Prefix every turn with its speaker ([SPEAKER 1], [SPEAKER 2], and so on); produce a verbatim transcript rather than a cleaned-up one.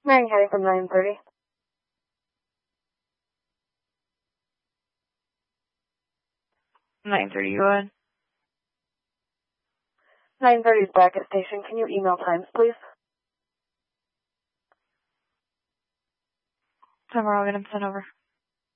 [SPEAKER 1] Marion County from nine thirty.
[SPEAKER 2] nine thirty, go ahead.
[SPEAKER 1] nine thirty is Brackett Station. Can you email times, please?
[SPEAKER 2] Tomorrow I'll get them sent over.